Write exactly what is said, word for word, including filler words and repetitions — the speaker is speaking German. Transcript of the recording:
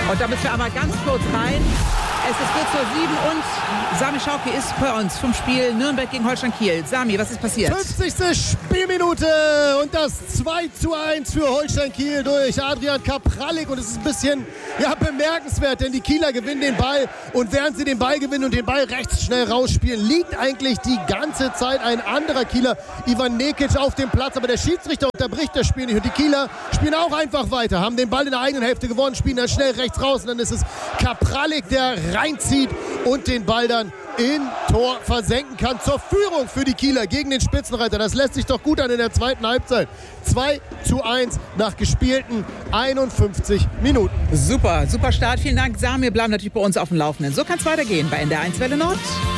Und da müssen wir aber ganz kurz rein. Es ist kurz vor sieben und Sami Schauke ist bei uns vom Spiel Nürnberg gegen Holstein Kiel. Sami, was ist passiert? fünfzigste Spielminute und das zwei zu eins für Holstein Kiel durch Adrian Kaprallik. Und es ist ein bisschen ja, bemerkenswert, denn die Kieler gewinnen den Ball. Und während sie den Ball gewinnen und den Ball rechts schnell rausspielen, liegt eigentlich die ganze Zeit ein anderer Kieler, Ivan Nekic, auf dem Platz. Aber der Schiedsrichter unterbricht das Spiel nicht. Und die Kieler spielen auch einfach weiter, haben den Ball in der eigenen Hälfte gewonnen, spielen dann schnell rechts raus. Und dann ist es Kaprallik, der reinzieht und den Ball dann in Tor versenken kann. Zur Führung für die Kieler gegen den Spitzenreiter. Das lässt sich doch gut an in der zweiten Halbzeit. zwei zu eins nach gespielten einundfünfzig Minuten. Super, super Start. Vielen Dank, Sami. Wir bleiben natürlich bei uns auf dem Laufenden. So kann es weitergehen bei N D R eins Welle Nord.